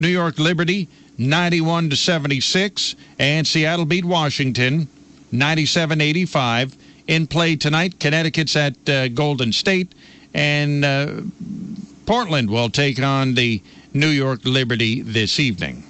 New York Liberty 91-76, and Seattle beat Washington 97-85. In play tonight, Connecticut's at Golden State, and Portland will take on the New York Liberty this evening.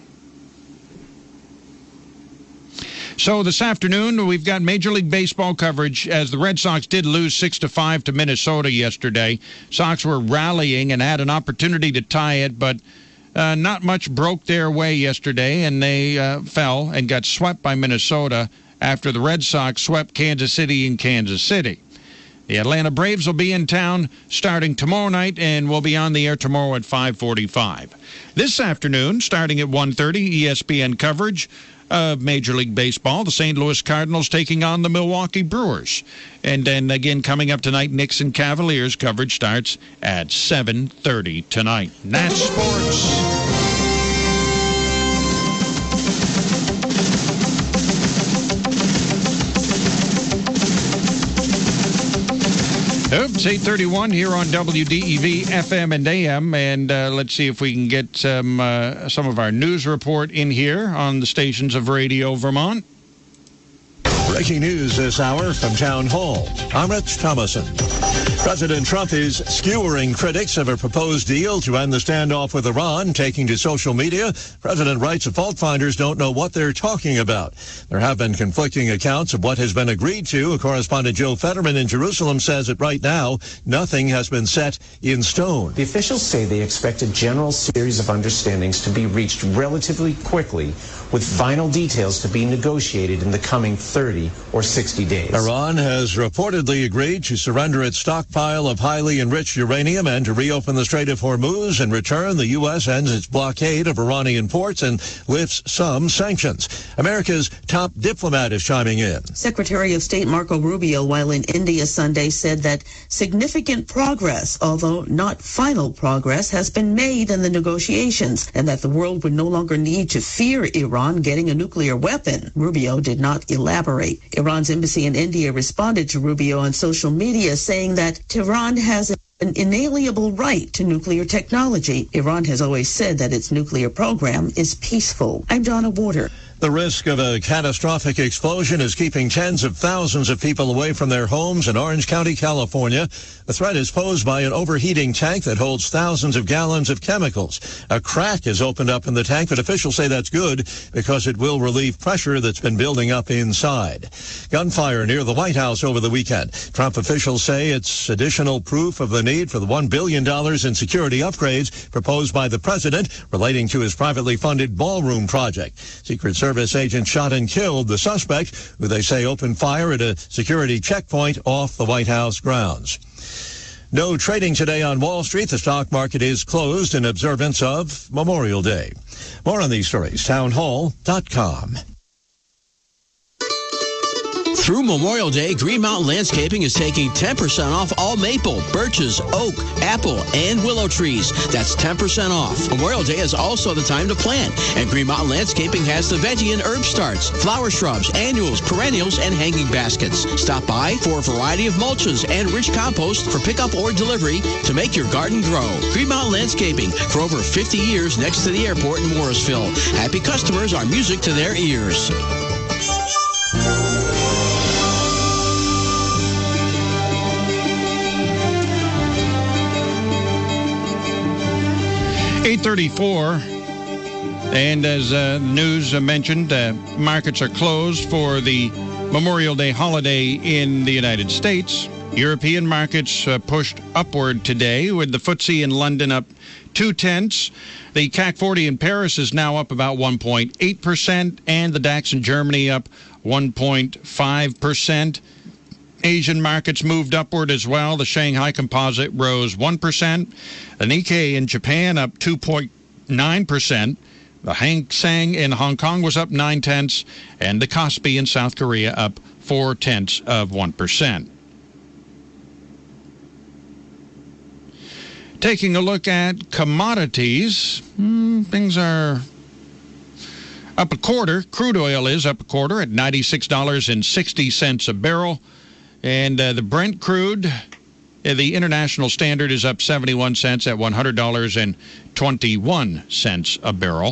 So this afternoon, we've got Major League Baseball coverage as the Red Sox did lose 6-5 to Minnesota yesterday. Sox were rallying and had an opportunity to tie it, but not much broke their way yesterday, and they fell and got swept by Minnesota after the Red Sox swept Kansas City in Kansas City. The Atlanta Braves will be in town starting tomorrow night and will be on the air tomorrow at 5:45. This afternoon, starting at 1:30, ESPN coverage of Major League Baseball. The St. Louis Cardinals taking on the Milwaukee Brewers. And then again coming up tonight, Knicks and Cavaliers coverage starts at 7:30 tonight. That's sports. Oops, 8:31 here on WDEV FM and AM, and let's see if we can get some of our news report in here on the stations of Radio Vermont. Breaking news this hour from Town Hall. I'm Rich Thomason. President Trump is skewering critics of a proposed deal to end the standoff with Iran, taking to social media. President writes that fault finders don't know what they're talking about. There have been conflicting accounts of what has been agreed to. Correspondent Joe Fetterman in Jerusalem says that right now, nothing has been set in stone. The officials say they expect a general series of understandings to be reached relatively quickly, with final details to be negotiated in the coming 30 or 60 days. Iran has reportedly agreed to surrender its stockpile of highly enriched uranium and to reopen the Strait of Hormuz. In return, the U.S. ends its blockade of Iranian ports and lifts some sanctions. America's top diplomat is chiming in. Secretary of State Marco Rubio, while in India Sunday, said that significant progress, although not final progress, has been made in the negotiations, and that the world would no longer need to fear Iran getting a nuclear weapon. Rubio did not elaborate. Iran's embassy in India responded to Rubio on social media, saying that Tehran has an inalienable right to nuclear technology. Iran has always said that its nuclear program is peaceful. I'm Donna Warder. The risk of a catastrophic explosion is keeping tens of thousands of people away from their homes in Orange County, California. The threat is posed by an overheating tank that holds thousands of gallons of chemicals. A crack has opened up in the tank, but officials say that's good because it will relieve pressure that's been building up inside. Gunfire near the White House over the weekend. Trump officials say it's additional proof of the need for the $1 billion in security upgrades proposed by the president relating to his privately funded ballroom project. Secret Service agents shot and killed the suspect, who they say opened fire at a security checkpoint off the White House grounds. No trading today on Wall Street. The stock market is closed in observance of Memorial Day. More on these stories, townhall.com. Through Memorial Day, Green Mountain Landscaping is taking 10% off all maple, birches, oak, apple, and willow trees. That's 10% off. Memorial Day is also the time to plant, and Green Mountain Landscaping has the veggie and herb starts, flower shrubs, annuals, perennials, and hanging baskets. Stop by for a variety of mulches and rich compost for pickup or delivery to make your garden grow. Green Mountain Landscaping, for over 50 years next to the airport in Morrisville. Happy customers are music to their ears. 8:34, and as news mentioned, markets are closed for the Memorial Day holiday in the United States. European markets pushed upward today, with the FTSE in London up 0.2. The CAC 40 in Paris is now up about 1.8%, and the DAX in Germany up 1.5%. Asian markets moved upward as well. The Shanghai Composite rose 1%. The Nikkei in Japan up 2.9%. The Hang Seng in Hong Kong was up 0.9, and the Kospi in South Korea up 0.4%. Taking a look at commodities, things are up a quarter. Crude oil is up a quarter at $96.60 a barrel. And the Brent crude The international standard is up 71 cents at $100.21 a barrel.